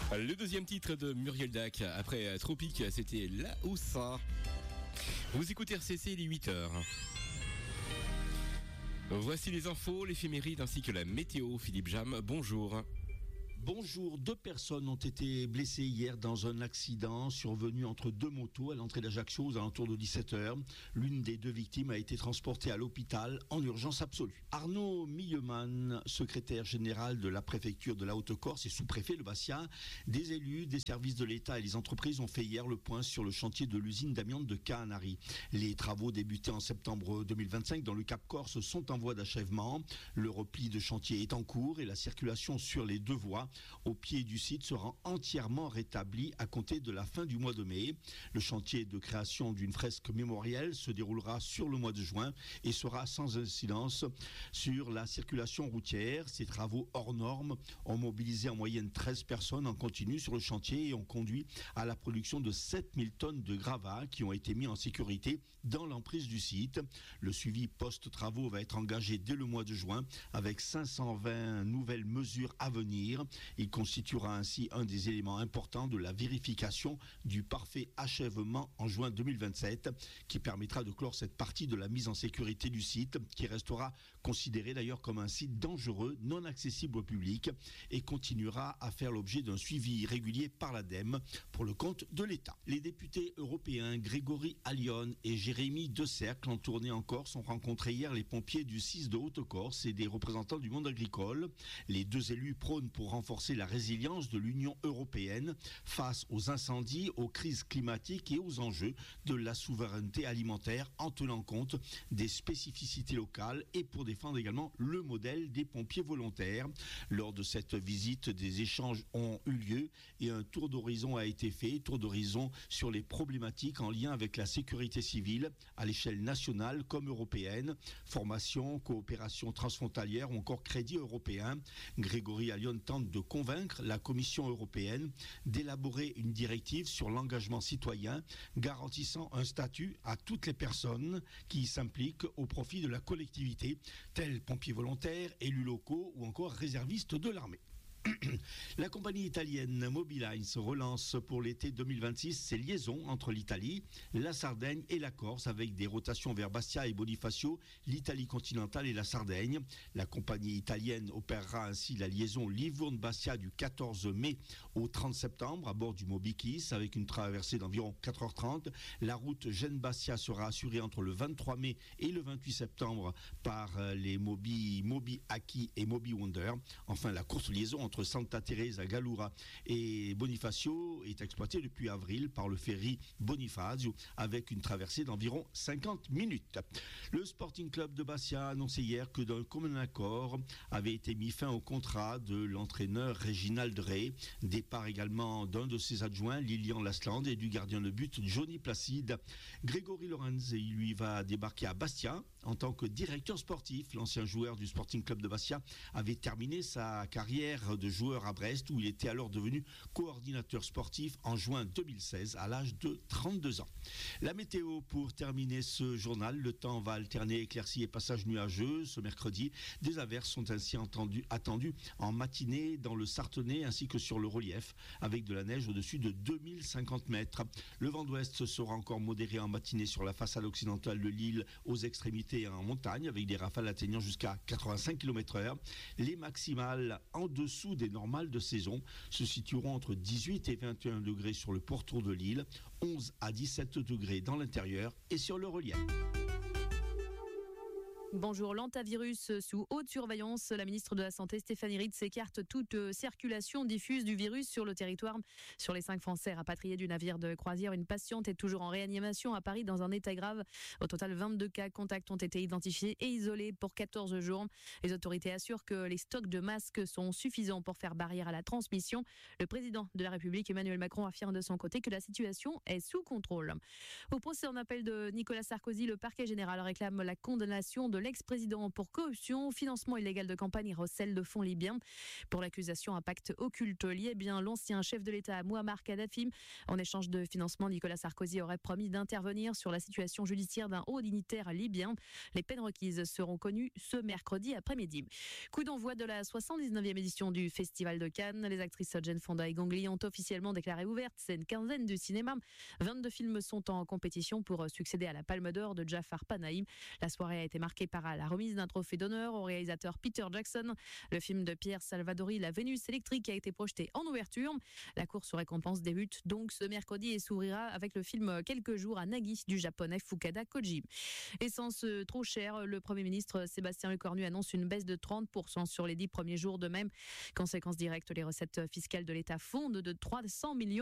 Le deuxième titre de Muriel Dac, après Tropique, c'était Là où ça. Vous écoutez RCC, il est 8h. Voici les infos, l'éphéméride ainsi que la météo. Philippe Jam, bonjour. Bonjour, 2 personnes ont été blessées hier dans un accident survenu entre 2 motos à l'entrée d'Ajaccio aux alentours de 17h. L'une des 2 victimes a été transportée à l'hôpital en urgence absolue. Arnaud Milleman, secrétaire général de la préfecture de la Haute-Corse et sous-préfet de Bastia, des élus, des services de l'État et les entreprises ont fait hier le point sur le chantier de l'usine d'amiante de Caanari. Les travaux débutés en septembre 2025 dans le Cap Corse sont en voie d'achèvement. Le repli de chantier est en cours et la circulation sur les 2 voies au pied du site sera entièrement rétabli à compter de la fin du mois de mai. Le chantier de création d'une fresque mémorielle se déroulera sur le mois de juin et sera sans incidence sur la circulation routière. Ces travaux hors normes ont mobilisé en moyenne 13 personnes en continu sur le chantier et ont conduit à la production de 7000 tonnes de gravats qui ont été mis en sécurité dans l'emprise du site. Le suivi post-travaux va être engagé dès le mois de juin avec 520 nouvelles mesures à venir. Il constituera ainsi un des éléments importants de la vérification du parfait achèvement en juin 2027 qui permettra de clore cette partie de la mise en sécurité du site qui restera considéré d'ailleurs comme un site dangereux, non accessible au public et continuera à faire l'objet d'un suivi régulier par l'ADEME pour le compte de l'État. Les députés européens Grégory Allione et Jérémy Decercle en tournée en Corse ont rencontré hier les pompiers du CIS de Haute-Corse et des représentants du monde agricole. Les 2 élus prônent pour renforcer la résilience de l'Union européenne face aux incendies, aux crises climatiques et aux enjeux de la souveraineté alimentaire en tenant compte des spécificités locales et pour défendre également le modèle des pompiers volontaires. Lors de cette visite, des échanges ont eu lieu et un tour d'horizon a été fait, tour d'horizon sur les problématiques en lien avec la sécurité civile à l'échelle nationale comme européenne, formation, coopération transfrontalière ou encore crédit européen. Grégory Allione tente de convaincre la Commission européenne d'élaborer une directive sur l'engagement citoyen garantissant un statut à toutes les personnes qui s'impliquent au profit de la collectivité, tels pompiers volontaires, élus locaux ou encore réservistes de l'armée. La compagnie italienne Mobilines relance pour l'été 2026 ses liaisons entre l'Italie, la Sardaigne et la Corse avec des rotations vers Bastia et Bonifacio, l'Italie continentale et la Sardaigne. La compagnie italienne opérera ainsi la liaison Livourne-Bastia du 14 mai au 30 septembre à bord du Mobikis avec une traversée d'environ 4h30. La route Gênes-Bastia sera assurée entre le 23 mai et le 28 septembre par les Mobi Aki et Mobi Wonder. Enfin, la courte liaison entre Santa Teresa, Gallura et Bonifacio est exploité depuis avril par le ferry Bonifacio avec une traversée d'environ 50 minutes. Le Sporting Club de Bastia a annoncé hier que d'un commun accord avait été mis fin au contrat de l'entraîneur Réginald Rey. Départ également d'un de ses adjoints, Lilian Lasland, et du gardien de but Johnny Placide. Grégory Lorenz, lui, va débarquer à Bastia en tant que directeur sportif. L'ancien joueur du Sporting Club de Bastia avait terminé sa carrière de joueur à Brest où il était alors devenu coordinateur sportif en juin 2016 à l'âge de 32 ans. La météo pour terminer ce journal, le temps va alterner éclaircies et passages nuageux ce mercredi. Des averses sont ainsi attendues en matinée dans le Sarthenay ainsi que sur le relief avec de la neige au-dessus de 2050 mètres. Le vent d'ouest sera encore modéré en matinée sur la façade occidentale de l'île aux extrémités et en montagne avec des rafales atteignant jusqu'à 85 km/h. Les maximales en dessous des normales de saison se situeront entre 18 et 21 degrés sur le pourtour de l'île, 11 à 17 degrés dans l'intérieur et sur le relief. Bonjour, l'hantavirus sous haute surveillance. La ministre de la Santé, Stéphanie Ritz, écarte toute circulation diffuse du virus sur le territoire. Sur les 5 Français rapatriés du navire de croisière, une patiente est toujours en réanimation à Paris dans un état grave. Au total, 22 cas contacts ont été identifiés et isolés pour 14 jours. Les autorités assurent que les stocks de masques sont suffisants pour faire barrière à la transmission. Le président de la République, Emmanuel Macron, affirme de son côté que la situation est sous contrôle. Au procès en appel de Nicolas Sarkozy, le parquet général réclame la condamnation de l'ex-président pour corruption, financement illégal de campagne et recel de fonds libyens. Pour l'accusation un pacte occulte lié, l'ancien chef de l'État Mouammar Kadhafi, en échange de financement, Nicolas Sarkozy aurait promis d'intervenir sur la situation judiciaire d'un haut dignitaire libyen. Les peines requises seront connues ce mercredi après-midi. Coup d'envoi de la 79e édition du Festival de Cannes. Les actrices Jane Fonda et Gong Li ont officiellement déclaré ouverte. C'est une quinzaine du cinéma. 22 films sont en compétition pour succéder à la Palme d'Or de Jafar Panahi. La soirée a été marquée par la remise d'un trophée d'honneur au réalisateur Peter Jackson. Le film de Pierre Salvadori, La Vénus électrique, a été projeté en ouverture. La course aux récompenses débute donc ce mercredi et s'ouvrira avec le film Quelques jours à Nagui du japonais Fukada Koji. Essence trop chère, le Premier ministre Sébastien Lecornu annonce une baisse de 30% sur les 10 premiers jours. De même, conséquence directe, les recettes fiscales de l'État fondent de 300 millions